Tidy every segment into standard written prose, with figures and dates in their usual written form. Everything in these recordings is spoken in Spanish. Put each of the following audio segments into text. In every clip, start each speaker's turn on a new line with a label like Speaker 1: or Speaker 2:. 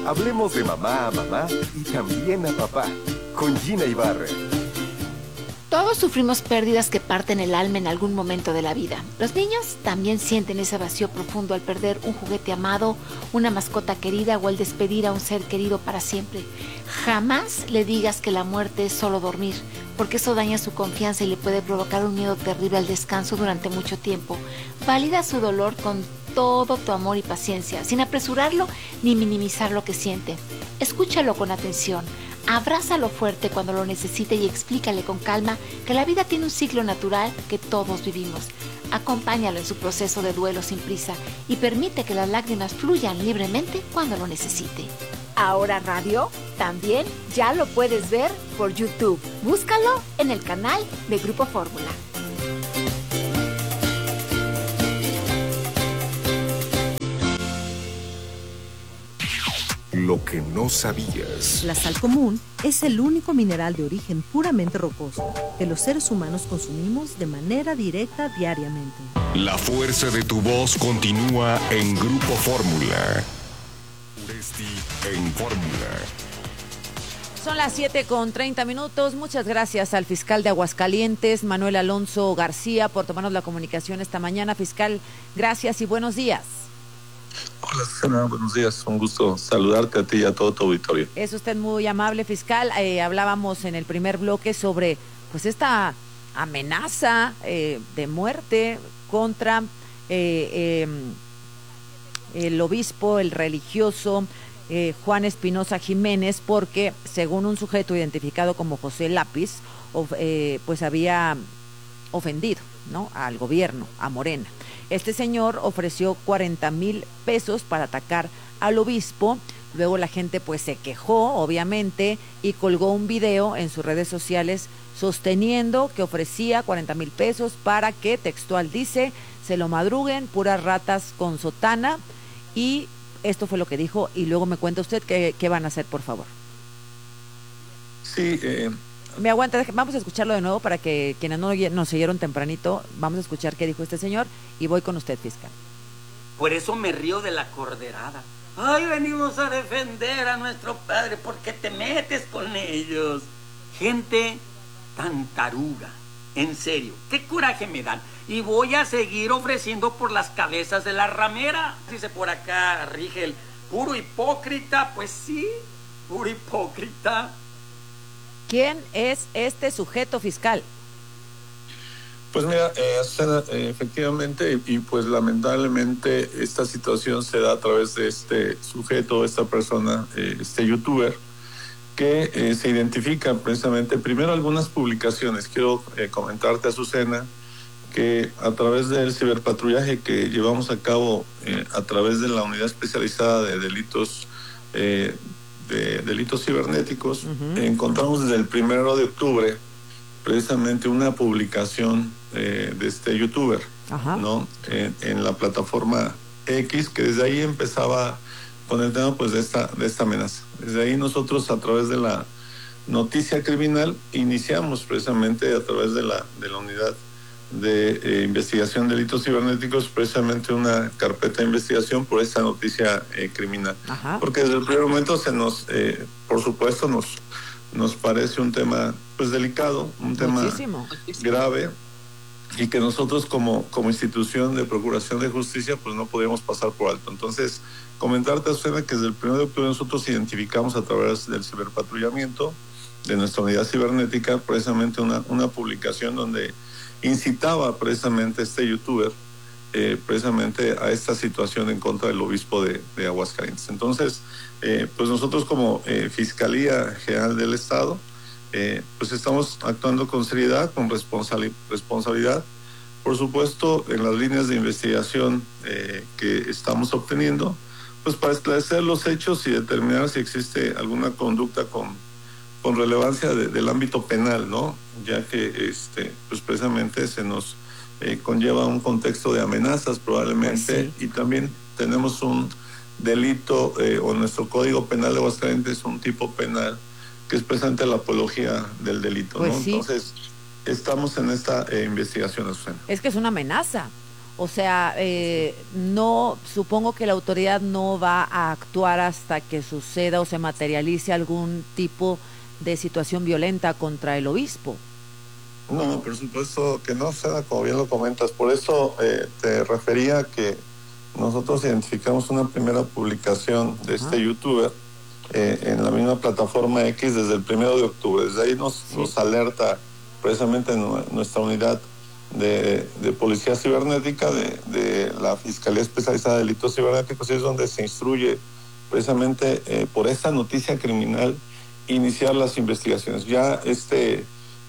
Speaker 1: Hablemos de mamá a mamá y también a papá, con Gina Ibarra.
Speaker 2: Todos sufrimos pérdidas que parten el alma en algún momento de la vida. Los niños también sienten ese vacío profundo al perder un juguete amado, una mascota querida o al despedir a un ser querido para siempre. Jamás le digas que la muerte es solo dormir, porque eso daña su confianza y le puede provocar un miedo terrible al descanso durante mucho tiempo. Valida su dolor con todo tu amor y paciencia, sin apresurarlo ni minimizar lo que siente. Escúchalo con atención. Abrázalo fuerte cuando lo necesite y explícale con calma que la vida tiene un ciclo natural que todos vivimos. Acompáñalo en su proceso de duelo sin prisa y permite que las lágrimas fluyan libremente cuando lo necesite. Ahora Radio también ya lo puedes ver por YouTube. Búscalo en el canal de Grupo Fórmula.
Speaker 1: Lo que no sabías.
Speaker 3: La sal común es el único mineral de origen puramente rocoso que los seres humanos consumimos de manera directa diariamente.
Speaker 1: La fuerza de tu voz continúa en Grupo Fórmula. Uresti en Fórmula.
Speaker 4: Son las 7:30. Muchas gracias al fiscal de Aguascalientes, Manuel Alonso García, por tomarnos la comunicación esta mañana. Fiscal, gracias y buenos días.
Speaker 5: Hola, Susana, buenos días. Un gusto saludarte a ti y a todo tu auditorio.
Speaker 4: Es usted muy amable, fiscal. Hablábamos en el primer bloque sobre pues esta amenaza de muerte contra el obispo, el religioso Juan Espinosa Jiménez, porque según un sujeto identificado como José Lápiz, pues había ofendido, ¿no?, al gobierno, a Morena. Este señor ofreció 40,000 pesos para atacar al obispo. Luego la gente pues se quejó, obviamente, y colgó un video en sus redes sociales sosteniendo que ofrecía 40,000 pesos para que, textual dice, se lo madruguen puras ratas con sotana. Y esto fue lo que dijo. Y luego me cuenta usted qué van a hacer, por favor.
Speaker 5: Sí,
Speaker 4: Me aguanta, vamos a escucharlo de nuevo para que quienes no nos siguieron tempranito, vamos a escuchar qué dijo este señor y voy con usted, fiscal.
Speaker 6: Por eso me río de la corderada. Ay, venimos a defender a nuestro padre, ¿por qué te metes con ellos? Gente tan taruga, en serio, qué coraje me dan. Y voy a seguir ofreciendo por las cabezas de la ramera. Dice por acá Rigel, puro hipócrita, pues sí, puro hipócrita.
Speaker 4: ¿Quién es este sujeto, fiscal?
Speaker 5: pues mira, efectivamente, y pues lamentablemente esta situación se da a través de este sujeto, esta persona, este youtuber, que se identifica precisamente, primero algunas publicaciones. Quiero comentarte, Azucena, que a través del ciberpatrullaje que llevamos a cabo a través de la unidad especializada de delitos cibernéticos, encontramos desde el 1 de octubre precisamente una publicación de este youtuber, ¿no? En la plataforma X, que desde ahí empezaba con el tema pues de esta amenaza. Desde ahí nosotros, a través de la noticia criminal, iniciamos precisamente a través de la unidad de investigación de delitos cibernéticos, precisamente una carpeta de investigación por esta noticia criminal. Porque desde el primer momento se nos, por supuesto, nos parece un tema pues delicado, un tema grave, y que nosotros como institución de procuración de justicia pues no podíamos pasar por alto. Entonces, comentarte, Susana, que desde el 1 de octubre nosotros identificamos a través del ciberpatrullamiento de nuestra unidad cibernética precisamente una publicación donde incitaba precisamente este youtuber precisamente a esta situación en contra del obispo de Aguascalientes. Entonces, pues nosotros como Fiscalía General del Estado, pues estamos actuando con seriedad, con responsabilidad, por supuesto, en las líneas de investigación que estamos obteniendo, pues para esclarecer los hechos y determinar si existe alguna conducta con relevancia del ámbito penal, ¿no? Ya que pues precisamente se nos conlleva un contexto de amenazas probablemente, y también tenemos un delito o nuestro Código Penal de Aguascalientes es un tipo penal que es precisamente la apología del delito, ¿no? Entonces, estamos en esta investigación, Azucena.
Speaker 4: Es que es una amenaza. O sea, no, supongo que la autoridad no va a actuar hasta que suceda o se materialice algún tipo de situación violenta contra el obispo.
Speaker 5: No, por supuesto que no, Seda, como bien lo comentas. Por eso te refería que nosotros identificamos una primera publicación de este youtuber en la misma plataforma X desde el 1 de octubre. Desde ahí nos alerta precisamente nuestra unidad de Policía Cibernética de la Fiscalía Especializada de Delitos Cibernéticos, y es donde se instruye precisamente por esta noticia criminal iniciar las investigaciones. Ya este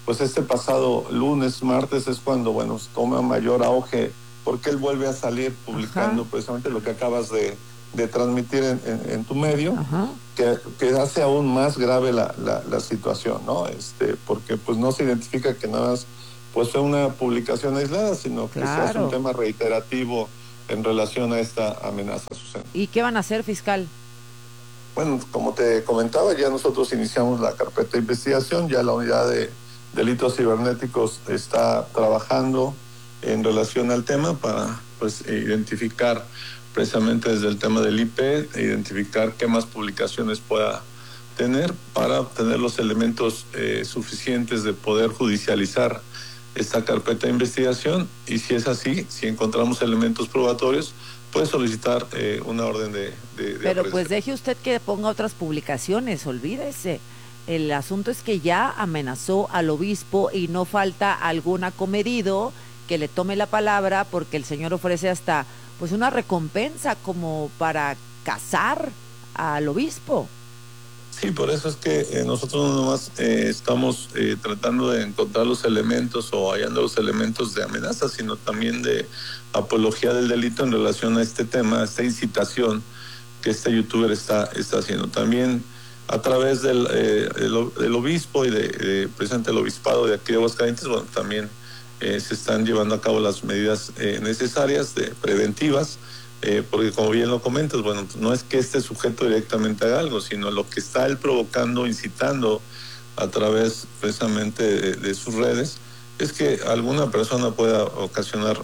Speaker 5: pasado lunes, martes es cuando, toma mayor auge, porque él vuelve a salir publicando precisamente lo que acabas de transmitir en tu medio, que hace aún más grave la situación, ¿no? Porque pues no se identifica que nada más pues fue una publicación aislada, sino que se hace un tema reiterativo en relación a esta amenaza, Susana.
Speaker 4: ¿Y qué van a hacer, fiscal?
Speaker 5: Bueno, como te comentaba, ya nosotros iniciamos la carpeta de investigación, ya la unidad de delitos cibernéticos está trabajando en relación al tema para identificar precisamente desde el tema del IP, identificar qué más publicaciones pueda tener para obtener los elementos suficientes de poder judicializar esta carpeta de investigación, y si es así, si encontramos elementos probatorios, puede solicitar una orden de
Speaker 4: Pero pues deje usted que ponga otras publicaciones, olvídese. El asunto es que ya amenazó al obispo y no falta algún acomedido que le tome la palabra, porque el señor ofrece hasta pues una recompensa como para casar al obispo.
Speaker 5: Sí, por eso es que nosotros no nomás estamos tratando de encontrar los elementos o hallando los elementos de amenaza, sino también de apología del delito en relación a este tema, a esta incitación que este youtuber está haciendo. También a través del obispo y de precisamente el obispado de aquí de Aguascalientes, también se están llevando a cabo las medidas necesarias, preventivas, porque como bien lo comentas, no es que este sujeto directamente haga algo, sino lo que está él provocando, incitando a través precisamente de sus redes, es que alguna persona pueda ocasionar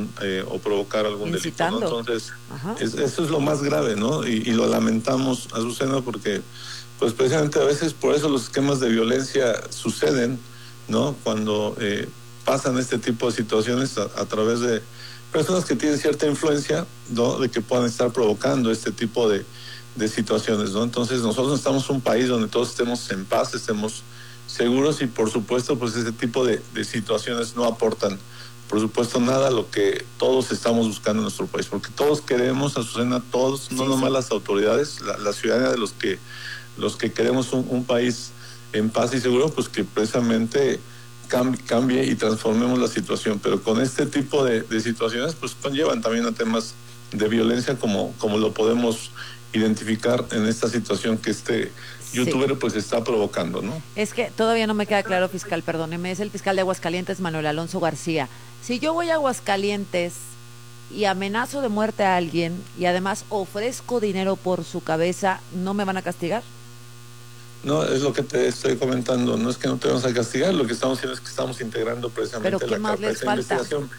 Speaker 5: o provocar algún delito, ¿no? Entonces, eso es lo más grave, ¿no? Y lo lamentamos, Azucena, porque pues precisamente a veces por eso los esquemas de violencia suceden, ¿no? Cuando pasan este tipo de situaciones a través de personas que tienen cierta influencia, ¿no? De que puedan estar provocando este tipo de situaciones, ¿no? Entonces nosotros estamos en un país donde todos estemos en paz, estemos seguros, y por supuesto pues ese tipo de situaciones no aportan, por supuesto, nada a lo que todos estamos buscando en nuestro país, porque todos queremos, Azucena, todos, no nomás las autoridades, la ciudadanía, de los que queremos un país en paz y seguro, pues que precisamente cambie y transformemos la situación, pero con este tipo de situaciones pues conllevan también a temas de violencia como lo podemos identificar en esta situación que este youtuber pues está provocando, ¿no?
Speaker 4: Es que todavía no me queda claro, fiscal, perdóneme, es el fiscal de Aguascalientes, Manuel Alonso García. Si yo voy a Aguascalientes y amenazo de muerte a alguien y además ofrezco dinero por su cabeza, ¿no me van a castigar?
Speaker 5: No, es lo que te estoy comentando, no es que no te vamos a castigar, lo que estamos haciendo es que estamos integrando precisamente la carpeta de investigación.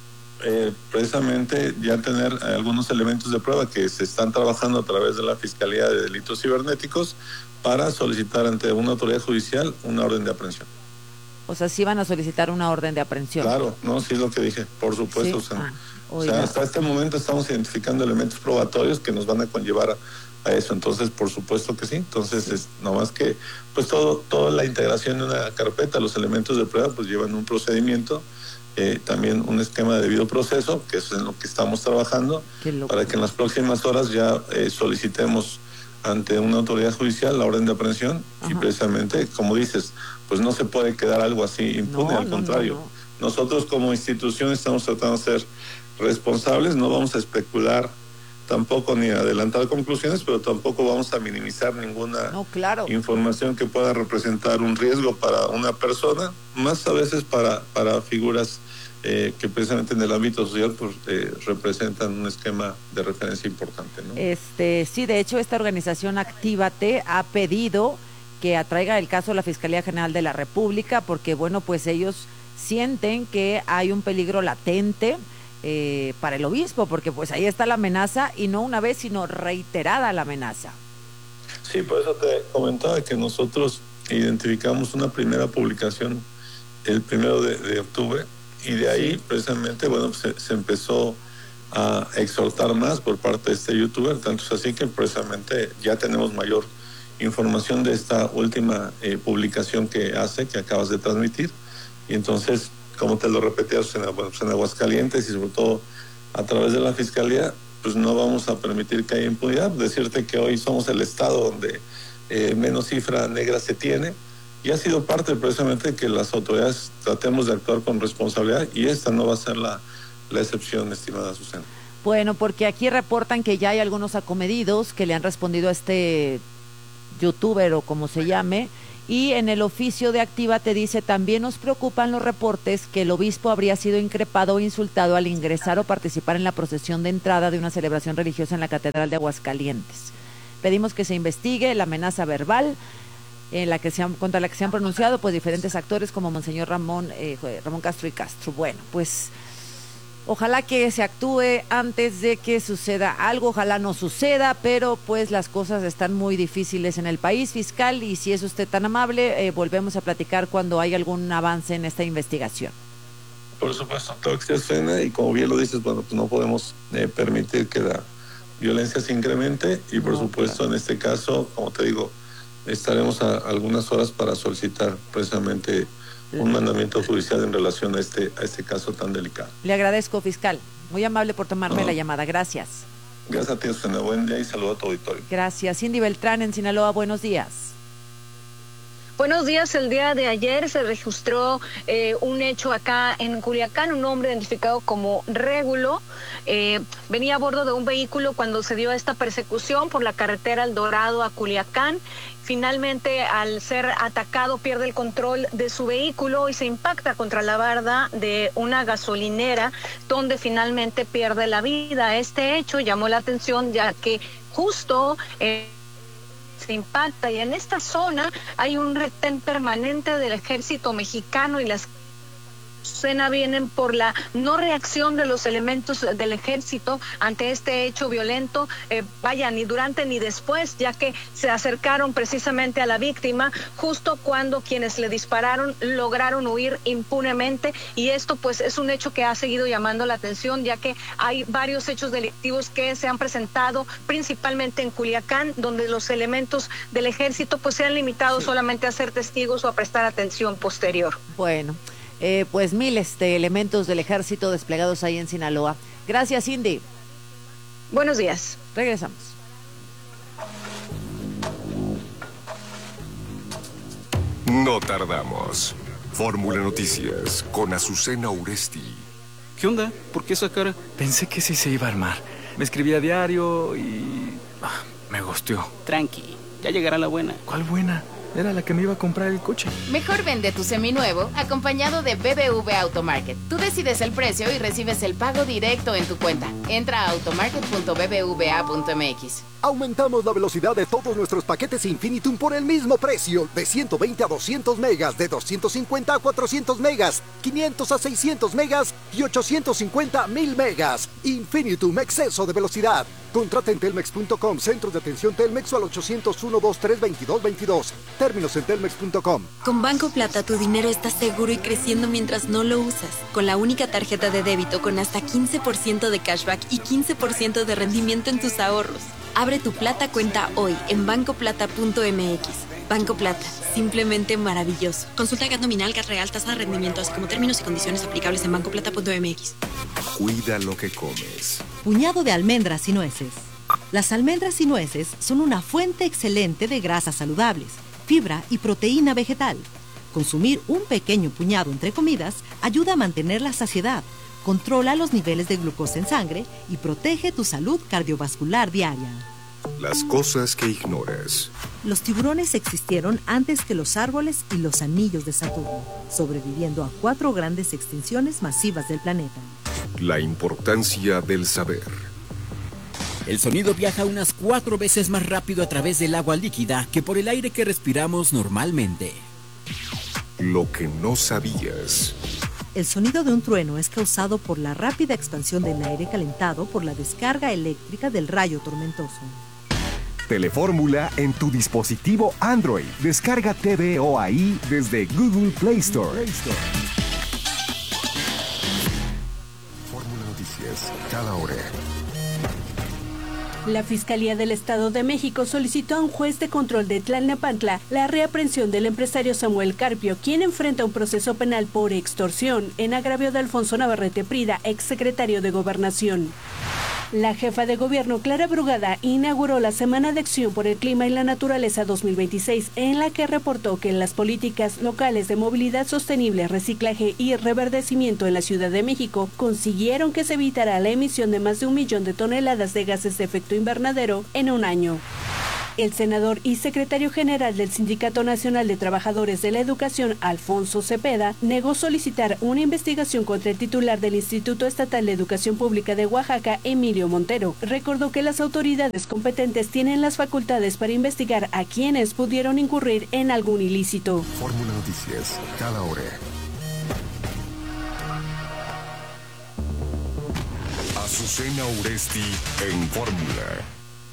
Speaker 5: Precisamente ya tener algunos elementos de prueba que se están trabajando a través de la Fiscalía de Delitos Cibernéticos para solicitar ante una autoridad judicial una orden de aprehensión.
Speaker 4: O sea, sí van a solicitar una orden de aprehensión.
Speaker 5: Claro, no, sí es lo que dije, por supuesto. ¿Sí? O sea, hasta este momento estamos identificando elementos probatorios que nos van a conllevar a eso, entonces por supuesto que sí. Entonces es nomás que pues toda la integración de una carpeta, los elementos de prueba pues llevan un procedimiento, también un esquema de debido proceso, que es en lo que estamos trabajando, para que en las próximas horas ya solicitemos ante una autoridad judicial la orden de aprehensión. Y precisamente, como dices, pues no se puede quedar algo así impune, al contrario. Nosotros como institución estamos tratando de ser responsables, no vamos a especular tampoco ni adelantar conclusiones, pero tampoco vamos a minimizar ninguna información que pueda representar un riesgo para una persona, más a veces para figuras que precisamente en el ámbito social pues representan un esquema de referencia importante, ¿no?
Speaker 4: Sí, de hecho esta organización Actívate ha pedido que atraiga el caso a la Fiscalía General de la República, porque bueno, pues ellos sienten que hay un peligro latente, para el obispo, porque pues ahí está la amenaza, y no una vez, sino reiterada la amenaza.
Speaker 5: Sí, por eso te comentaba que nosotros identificamos una primera publicación el 1 de octubre, y de ahí precisamente, bueno, se empezó a exhortar más por parte de este youtuber, tanto es así que precisamente ya tenemos mayor información de esta última publicación que acabas de transmitir, y entonces, como te lo repetías, en Aguascalientes y sobre todo a través de la Fiscalía, pues no vamos a permitir que haya impunidad. Decirte que hoy somos el estado donde menos cifra negra se tiene, y ha sido parte precisamente de que las autoridades tratemos de actuar con responsabilidad, y esta no va a ser la excepción, estimada Susana.
Speaker 4: Bueno, porque aquí reportan que ya hay algunos acomedidos que le han respondido a este youtuber o como se llame, y en el oficio de Actívate dice: también nos preocupan los reportes que el obispo habría sido increpado o insultado al ingresar o participar en la procesión de entrada de una celebración religiosa en la Catedral de Aguascalientes. Pedimos que se investigue la amenaza verbal contra la que se han pronunciado pues diferentes actores como Monseñor Ramón Castro y Castro. Bueno, pues ojalá que se actúe antes de que suceda algo, ojalá no suceda, pero pues las cosas están muy difíciles en el país, fiscal, y si es usted tan amable, volvemos a platicar cuando hay algún avance en esta investigación.
Speaker 5: Por supuesto, todo que se frena, y como bien lo dices, bueno, pues no podemos permitir que la violencia se incremente, y por supuesto, claro, en este caso, como te digo, estaremos a algunas horas para solicitar precisamente un mandamiento judicial en relación a este caso tan delicado.
Speaker 4: Le agradezco, fiscal. Muy amable por tomarme la llamada. Gracias.
Speaker 5: Gracias a ti, Susana. Buen día y saludo a tu auditorio.
Speaker 4: Gracias. Cindy Beltrán en Sinaloa. Buenos días.
Speaker 7: Buenos días. El día de ayer se registró un hecho acá en Culiacán. Un hombre identificado como Régulo venía a bordo de un vehículo cuando se dio esta persecución por la carretera El Dorado a Culiacán. Finalmente, al ser atacado, pierde el control de su vehículo y se impacta contra la barda de una gasolinera, donde finalmente pierde la vida. Este hecho llamó la atención, ya que justo se impacta, y en esta zona hay un retén permanente del ejército mexicano, y las escena vienen por la no reacción de los elementos del ejército ante este hecho violento, ni durante ni después, ya que se acercaron precisamente a la víctima justo cuando quienes le dispararon lograron huir impunemente, y esto pues es un hecho que ha seguido llamando la atención, ya que hay varios hechos delictivos que se han presentado principalmente en Culiacán, donde los elementos del ejército pues se han limitado solamente a ser testigos o a prestar atención posterior.
Speaker 4: Bueno, pues miles de elementos del ejército desplegados ahí en Sinaloa. Gracias, Cindy.
Speaker 7: Buenos días.
Speaker 4: Regresamos.
Speaker 1: No tardamos. Fórmula Noticias con Azucena Uresti.
Speaker 8: ¿Qué onda? ¿Por qué esa cara? Pensé que sí se iba a armar. Me escribí a diario y... me gusteó.
Speaker 9: Tranqui, ya llegará la buena.
Speaker 8: ¿Cuál buena? Era la que me iba a comprar el coche.
Speaker 10: Mejor vende tu seminuevo acompañado de BBV Automarket. Tú decides el precio y recibes el pago directo en tu cuenta. Entra a automarket.bbva.mx.
Speaker 11: Aumentamos la velocidad de todos nuestros paquetes Infinitum por el mismo precio. De 120 a 200 megas, de 250 a 400 megas, 500 a 600 megas y 850 a 1000 megas. Infinitum, exceso de velocidad. Contrata en telmex.com, centros de atención Telmex, o al 801-2322-22. Términos en telmex.com.
Speaker 12: Con Banco Plata tu dinero está seguro y creciendo mientras no lo usas. Con la única tarjeta de débito con hasta 15% de cashback y 15% de rendimiento en tus ahorros. Abre tu Plata cuenta hoy en bancoplata.mx. Banco Plata, simplemente maravilloso. Consulta GAT nominal, GAT real, tasa de rendimiento, así como términos y condiciones aplicables en bancoplata.mx.
Speaker 1: Cuida lo que comes.
Speaker 3: Puñado de almendras y nueces. Las almendras y nueces son una fuente excelente de grasas saludables, fibra y proteína vegetal. Consumir un pequeño puñado entre comidas ayuda a mantener la saciedad, controla los niveles de glucosa en sangre y protege tu salud cardiovascular diaria.
Speaker 1: Las cosas que ignoras.
Speaker 3: Los tiburones existieron antes que los árboles y los anillos de Saturno, sobreviviendo a 4 grandes extinciones masivas del planeta.
Speaker 1: La importancia del saber.
Speaker 13: El sonido viaja unas 4 veces más rápido a través del agua líquida que por el aire que respiramos normalmente.
Speaker 1: Lo que no sabías.
Speaker 3: El sonido de un trueno es causado por la rápida expansión del aire calentado por la descarga eléctrica del rayo tormentoso.
Speaker 1: Telefórmula en tu dispositivo Android. Descarga TVOAI desde Google Play Store. Fórmula Noticias, cada hora.
Speaker 14: La Fiscalía del Estado de México solicitó a un juez de control de Tlalnepantla la reaprehensión del empresario Samuel Carpio, quien enfrenta un proceso penal por extorsión en agravio de Alfonso Navarrete Prida, exsecretario de Gobernación. La jefa de gobierno, Clara Brugada, inauguró la Semana de Acción por el Clima y la Naturaleza 2026, en la que reportó que las políticas locales de movilidad sostenible, reciclaje y reverdecimiento en la Ciudad de México consiguieron que se evitara la emisión de más de 1 millón de toneladas de gases de efecto invernadero en un año. El senador y secretario general del Sindicato Nacional de Trabajadores de la Educación, Alfonso Cepeda, negó solicitar una investigación contra el titular del Instituto Estatal de Educación Pública de Oaxaca, Emilio Montero. Recordó que las autoridades competentes tienen las facultades para investigar a quienes pudieron incurrir en algún ilícito.
Speaker 1: Fórmula Noticias, cada hora. Azucena Uresti en Fórmula.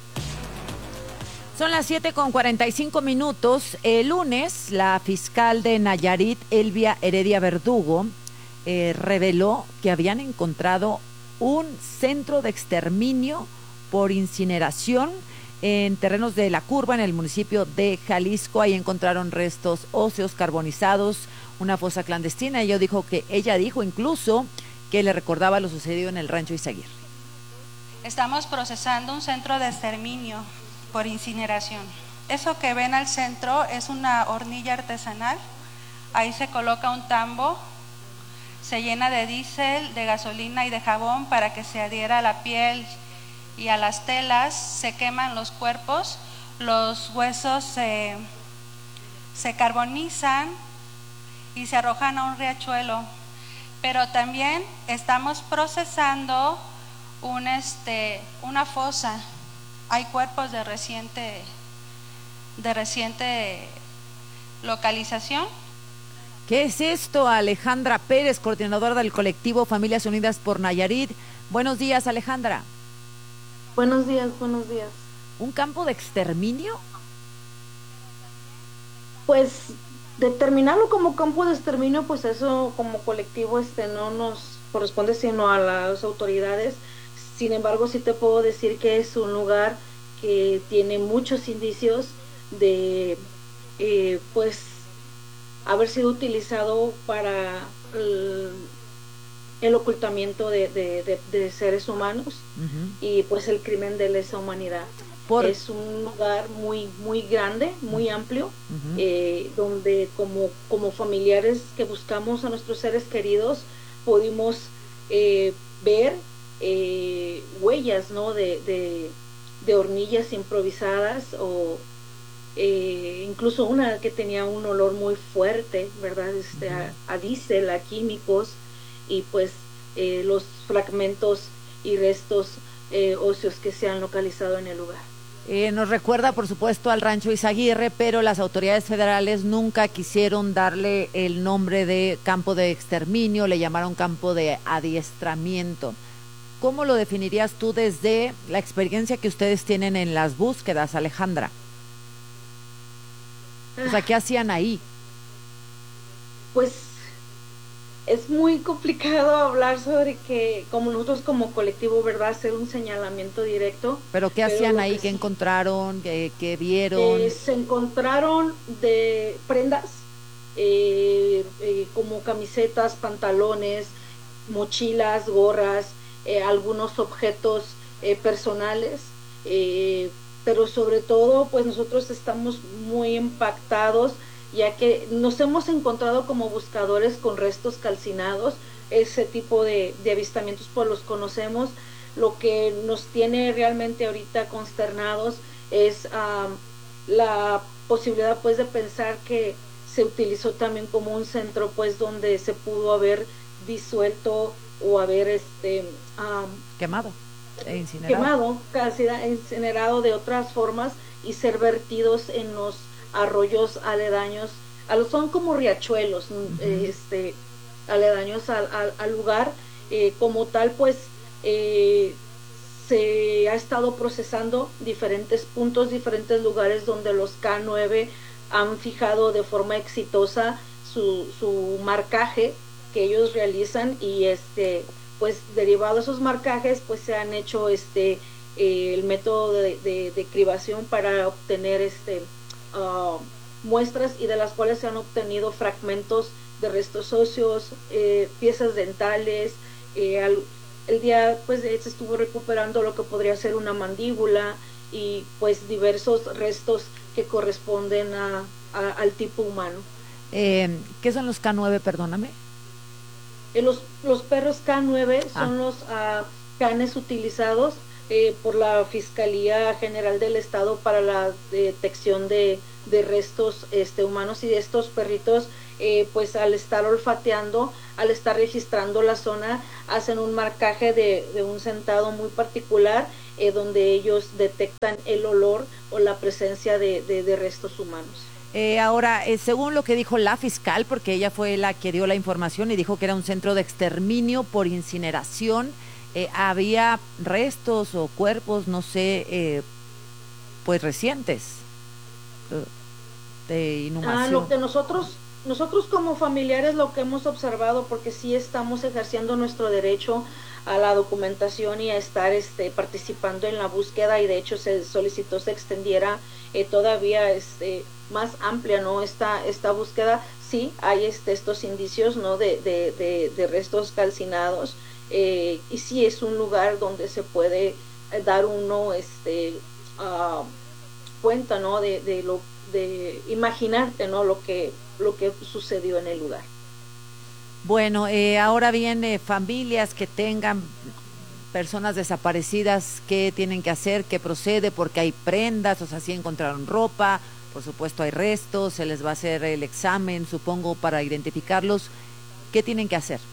Speaker 4: Son las 7:45. El lunes, la fiscal de Nayarit, Elvia Heredia Verdugo, reveló que habían encontrado un centro de exterminio por incineración en terrenos de La Curva, en el municipio de Jalisco. Ahí encontraron restos óseos carbonizados, una fosa clandestina. Ella dijo incluso que le recordaba lo sucedido en el rancho Izaguirre.
Speaker 15: Estamos procesando un centro de exterminio por incineración. Eso que ven al centro es una hornilla artesanal. Ahí se coloca un tambo, se llena de diésel, de gasolina y de jabón para que se adhiera a la piel y a las telas. Se queman los cuerpos, los huesos se carbonizan y se arrojan a un riachuelo. Pero también estamos procesando una fosa. Hay cuerpos de reciente localización.
Speaker 4: ¿Qué es esto? Alejandra Pérez, coordinadora del colectivo Familias Unidas por Nayarit. Buenos días, Alejandra.
Speaker 16: Buenos días.
Speaker 4: ¿Un campo de exterminio?
Speaker 16: Pues determinarlo como campo de exterminio, pues eso como colectivo no nos corresponde sino a las autoridades. Sin embargo, sí te puedo decir que es un lugar que tiene muchos indicios de pues haber sido utilizado para el ocultamiento de seres humanos. Uh-huh. Y pues el crimen de lesa humanidad. Es un lugar muy muy grande, muy amplio, uh-huh. Donde como familiares que buscamos a nuestros seres queridos pudimos ver huellas, ¿no? de hornillas improvisadas o incluso una que tenía un olor muy fuerte, ¿verdad? A diésel, a químicos, y pues los fragmentos y restos óseos que se han localizado en el lugar.
Speaker 4: Nos recuerda, por supuesto, al rancho Izaguirre, pero las autoridades federales nunca quisieron darle el nombre de campo de exterminio, le llamaron campo de adiestramiento. ¿Cómo lo definirías tú desde la experiencia que ustedes tienen en las búsquedas, Alejandra? O sea, ¿qué hacían ahí?
Speaker 16: Pues es muy complicado hablar sobre que, como nosotros como colectivo, ¿verdad?, hacer un señalamiento directo.
Speaker 4: ¿Pero qué hacían ahí? ¿Qué encontraron? ¿Qué vieron?
Speaker 16: Se encontraron de prendas, como camisetas, pantalones, mochilas, gorras, algunos objetos personales, pero sobre todo pues nosotros estamos muy impactados, ya que nos hemos encontrado como buscadores con restos calcinados. Ese tipo de avistamientos pues los conocemos. Lo que nos tiene realmente ahorita consternados es la posibilidad pues de pensar que se utilizó también como un centro pues donde se pudo haber disuelto o haber
Speaker 4: quemado,
Speaker 16: casi incinerado de otras formas y ser vertidos en los arroyos aledaños. Son como riachuelos, uh-huh. aledaños al lugar. Como tal, pues se ha estado procesando diferentes puntos, diferentes lugares donde los K9 han fijado de forma exitosa su marcaje que ellos realizan, y pues derivado de esos marcajes pues se han hecho el método de cribación para obtener muestras, y de las cuales se han obtenido fragmentos de restos óseos, piezas dentales. El día pues se estuvo recuperando lo que podría ser una mandíbula y pues diversos restos que corresponden al tipo humano.
Speaker 4: ¿Qué son los K9, perdóname?
Speaker 16: Los perros K9 son los canes utilizados por la Fiscalía General del Estado para la detección de restos humanos, y de estos perritos pues al estar olfateando, al estar registrando la zona, hacen un marcaje de un sentado muy particular, donde ellos detectan el olor o la presencia de restos humanos.
Speaker 4: Ahora, según lo que dijo la fiscal, porque ella fue la que dio la información y dijo que era un centro de exterminio por incineración, había restos o cuerpos, no sé, pues recientes de inhumación.
Speaker 16: Lo que nosotros como familiares, lo que hemos observado, porque sí estamos ejerciendo nuestro derecho a la documentación y a estar participando en la búsqueda, y de hecho se solicitó se extendiera todavía más amplia, ¿no? Esta búsqueda. Sí hay estos indicios, ¿no? de restos calcinados, y sí es un lugar donde se puede dar uno cuenta, ¿no? de imaginarte, ¿no? lo que sucedió en el lugar.
Speaker 4: Bueno, ahora bien, familias que tengan personas desaparecidas, ¿qué tienen que hacer? ¿Qué procede? Porque hay prendas, o sea, si encontraron ropa, por supuesto hay restos, se les va a hacer el examen, supongo, para identificarlos. ¿Qué tienen que hacer?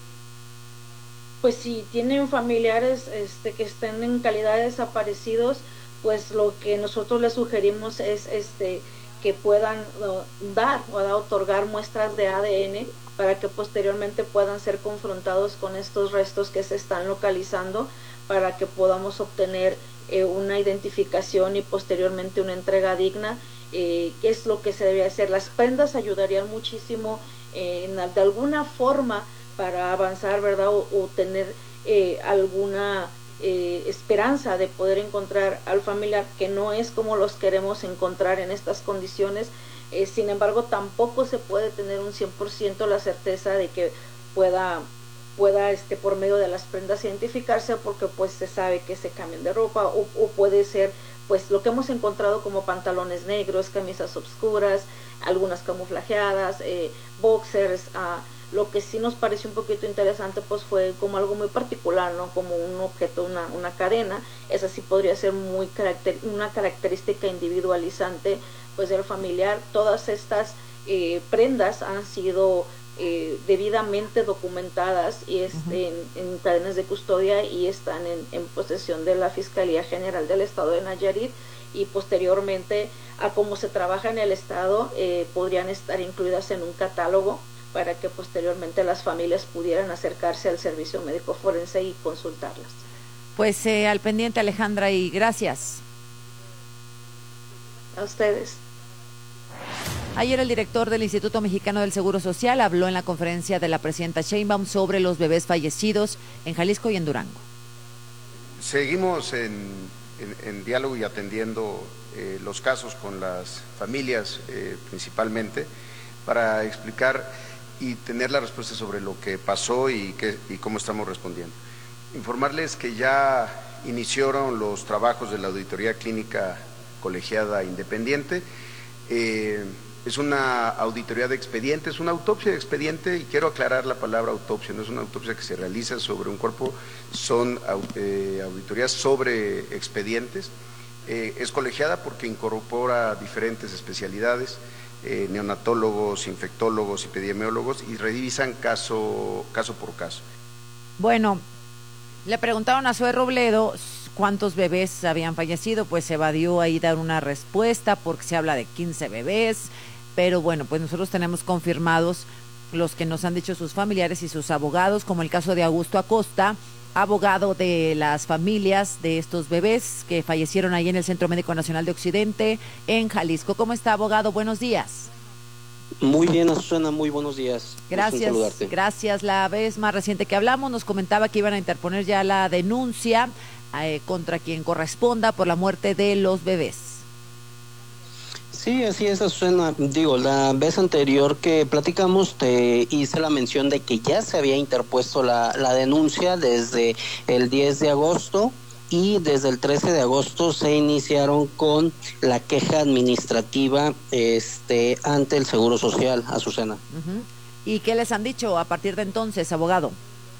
Speaker 16: Pues si tienen familiares que estén en calidad de desaparecidos, pues lo que nosotros les sugerimos es que puedan dar o otorgar muestras de ADN para que posteriormente puedan ser confrontados con estos restos que se están localizando, para que podamos obtener una identificación y posteriormente una entrega digna. ¿Qué es lo que se debe hacer? Las prendas ayudarían muchísimo de alguna forma para avanzar, ¿verdad? O tener alguna esperanza de poder encontrar al familiar, que no es como los queremos encontrar en estas condiciones. Sin embargo, tampoco se puede tener un 100% la certeza de que pueda por medio de las prendas identificarse, porque pues se sabe que se cambian de ropa, o puede ser pues lo que hemos encontrado como pantalones negros, camisas oscuras, algunas camuflajeadas, boxers. Lo que sí nos pareció un poquito interesante pues fue como algo muy particular, ¿no? Como un objeto, una cadena. Esa sí podría ser una característica individualizante pues del familiar. Todas estas prendas han sido debidamente documentadas y en cadenas de custodia, y están en posesión de la Fiscalía General del Estado de Nayarit, y posteriormente a cómo se trabaja en el Estado podrían estar incluidas en un catálogo para que posteriormente las familias pudieran acercarse al servicio médico forense y consultarlas.
Speaker 4: Pues al pendiente, Alejandra, y gracias.
Speaker 16: A ustedes.
Speaker 4: Ayer el director del Instituto Mexicano del Seguro Social habló en la conferencia de la presidenta Sheinbaum sobre los bebés fallecidos en Jalisco y en Durango.
Speaker 17: Seguimos en diálogo y atendiendo los casos con las familias principalmente, para explicar y tener la respuesta sobre lo que pasó y cómo estamos respondiendo. Informarles que ya iniciaron los trabajos de la auditoría clínica colegiada independiente. Es una auditoría de expediente, es una autopsia de expediente, y quiero aclarar la palabra autopsia, no es una autopsia que se realiza sobre un cuerpo, son auditorías sobre expedientes. Es colegiada porque incorpora diferentes especialidades, neonatólogos, infectólogos, epidemiólogos, y revisan caso por caso.
Speaker 4: Bueno, le preguntaron a Zoe Robledo cuántos bebés habían fallecido, pues evadió ahí dar una respuesta porque se habla de 15 bebés, pero bueno, pues nosotros tenemos confirmados los que nos han dicho sus familiares y sus abogados, como el caso de Augusto Acosta, abogado de las familias de estos bebés que fallecieron ahí en el Centro Médico Nacional de Occidente, en Jalisco. ¿Cómo está, abogado? Buenos días.
Speaker 18: Muy bien, Azucena, muy buenos días.
Speaker 4: Gracias, gracias. La vez más reciente que hablamos nos comentaba que iban a interponer ya la denuncia contra quien corresponda por la muerte de los bebés.
Speaker 18: Sí, así es, Azucena. Digo, la vez anterior que platicamos te hice la mención de que ya se había interpuesto la denuncia desde el 10 de agosto y desde el 13 de agosto se iniciaron con la queja administrativa ante el Seguro Social, Azucena.
Speaker 4: ¿Y qué les han dicho a partir de entonces, abogado?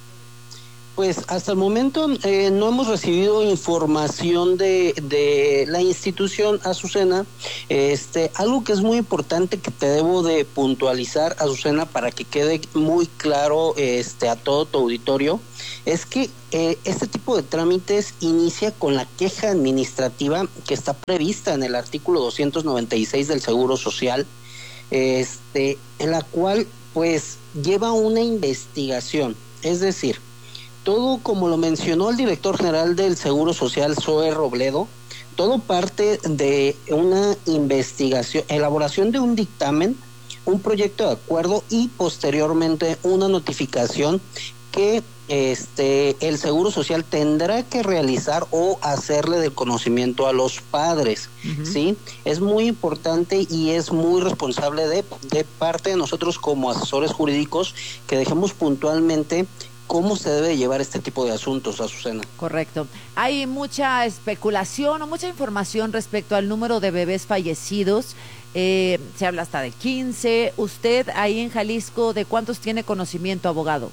Speaker 18: Pues hasta el momento no hemos recibido información de la institución, Azucena. Algo que es muy importante que te debo de puntualizar, Azucena, para que quede muy claro a todo tu auditorio, es que este tipo de trámites inicia con la queja administrativa que está prevista en el artículo 296 del Seguro Social, en la cual pues lleva una investigación, es decir, todo como lo mencionó el director general del Seguro Social, Zoe Robledo, todo parte de una investigación, elaboración de un dictamen, un proyecto de acuerdo y posteriormente una notificación que el Seguro Social tendrá que realizar o hacerle de conocimiento a los padres, ¿sí? Es muy importante y es muy responsable de parte de nosotros como asesores jurídicos que dejemos puntualmente cómo se debe llevar este tipo de asuntos, Azucena.
Speaker 4: Correcto. Hay mucha especulación o mucha información respecto al número de bebés fallecidos. Se habla hasta de 15. ¿Usted ahí en Jalisco de cuántos tiene conocimiento, abogado?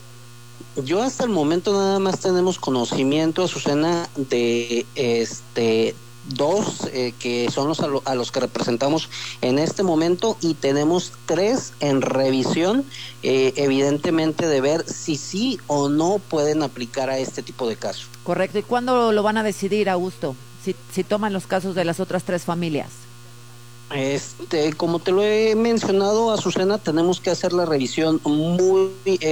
Speaker 18: Yo hasta el momento nada más tenemos conocimiento, Azucena, de dos que son a los que representamos en este momento y tenemos 3 en revisión, evidentemente de ver si sí o no pueden aplicar a este tipo de casos.
Speaker 4: Correcto. ¿Y cuándo lo van a decidir, Augusto? Si toman los casos de las otras 3 familias.
Speaker 18: Como te lo he mencionado, Azucena, tenemos que hacer la revisión muy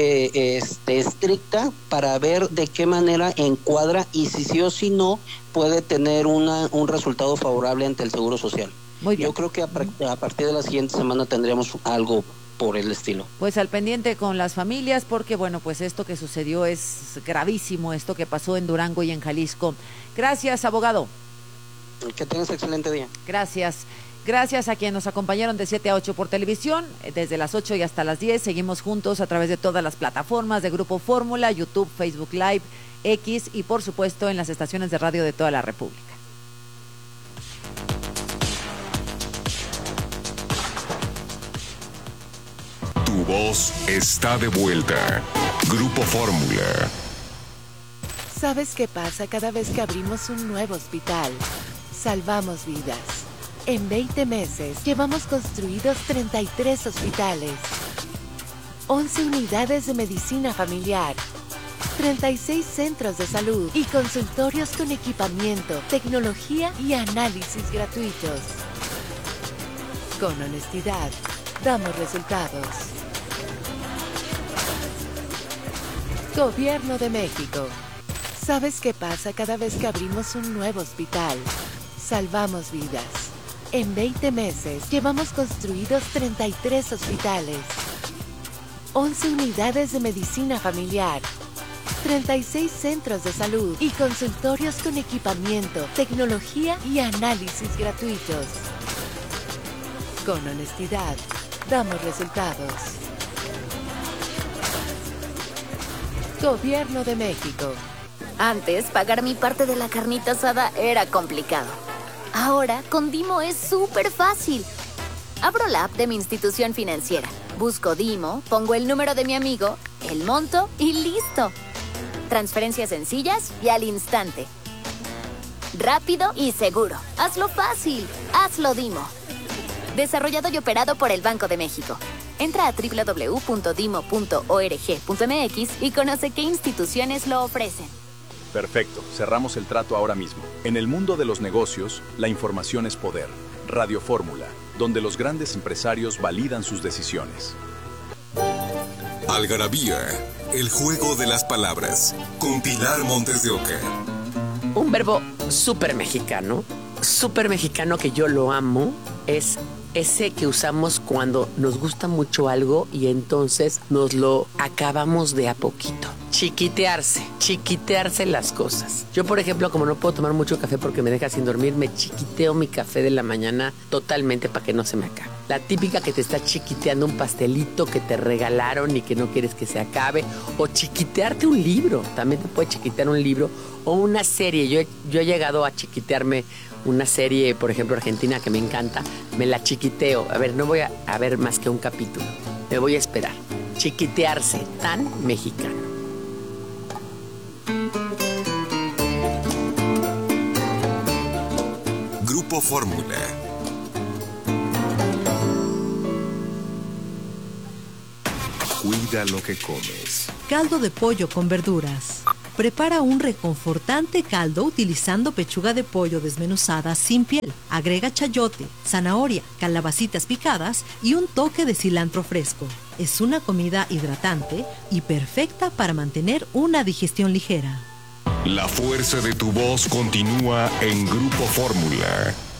Speaker 18: estricta para ver de qué manera encuadra y si sí o si no puede tener un resultado favorable ante el Seguro Social.
Speaker 4: Muy bien.
Speaker 18: Yo creo que a partir de la siguiente semana tendríamos algo por el estilo.
Speaker 4: Pues al pendiente con las familias, porque bueno, pues esto que sucedió es gravísimo, esto que pasó en Durango y en Jalisco. Gracias, abogado.
Speaker 18: Que tengas excelente día.
Speaker 4: Gracias. Gracias a quienes nos acompañaron de 7 a 8 por televisión, desde las 8 y hasta las 10. Seguimos juntos a través de todas las plataformas de Grupo Fórmula, YouTube, Facebook Live, X y por supuesto en las estaciones de radio de toda la República.
Speaker 1: Tu voz está de vuelta. Grupo Fórmula.
Speaker 19: ¿Sabes qué pasa cada vez que abrimos un nuevo hospital? Salvamos vidas. En 20 meses llevamos construidos 33 hospitales, 11 unidades de medicina familiar, 36 centros de salud y consultorios con equipamiento, tecnología y análisis gratuitos. Con honestidad, damos resultados. Gobierno de México. ¿Sabes qué pasa cada vez que abrimos un nuevo hospital? Salvamos vidas. En 20 meses llevamos construidos 33 hospitales, 11 unidades de medicina familiar, 36 centros de salud y consultorios con equipamiento, tecnología y análisis gratuitos. Con honestidad, damos resultados. Gobierno de México.
Speaker 20: Antes, pagar mi parte de la carnita asada era complicado. Ahora, con Dimo es súper fácil. Abro la app de mi institución financiera, busco Dimo, pongo el número de mi amigo, el monto y listo. Transferencias sencillas y al instante. Rápido y seguro. Hazlo fácil. Hazlo Dimo. Desarrollado y operado por el Banco de México. Entra a www.dimo.org.mx y conoce qué instituciones lo ofrecen.
Speaker 21: Perfecto, cerramos el trato ahora mismo. En el mundo de los negocios, la información es poder. Radio Fórmula, donde los grandes empresarios validan sus decisiones.
Speaker 1: Algarabía, el juego de las palabras, con Pilar Montes de Oca.
Speaker 2: Un verbo súper mexicano que yo lo amo, es ese que usamos cuando nos gusta mucho algo y entonces nos lo acabamos de a poquito. Chiquitearse las cosas. Yo, por ejemplo, como no puedo tomar mucho café porque me deja sin dormir, me chiquiteo mi café de la mañana totalmente para que no se me acabe. La típica que te está chiquiteando un pastelito que te regalaron y que no quieres que se acabe. O chiquitearte un libro. También te puede chiquitear un libro o una serie. Yo he llegado a chiquitearme una serie, por ejemplo, argentina que me encanta. Me la chiquiteo. A ver, no voy a ver más que un capítulo. Me voy a esperar. Chiquitearse, tan mexicano.
Speaker 1: Grupo Fórmula. Cuida lo que comes.
Speaker 3: Caldo de pollo con verduras. Prepara un reconfortante caldo utilizando pechuga de pollo desmenuzada sin piel. Agrega chayote, zanahoria, calabacitas picadas y un toque de cilantro fresco. Es una comida hidratante y perfecta para mantener una digestión ligera.
Speaker 1: La fuerza de tu voz continúa en Grupo Fórmula.